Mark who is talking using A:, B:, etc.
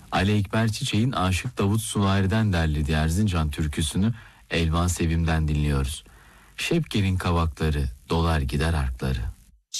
A: Ali Ekber Çiçek'in Aşık Davut Suvari'den derlediği Erzincan türküsünü Elvan Sevim'den dinliyoruz. Şepke'nin kavakları dolar gider arkları.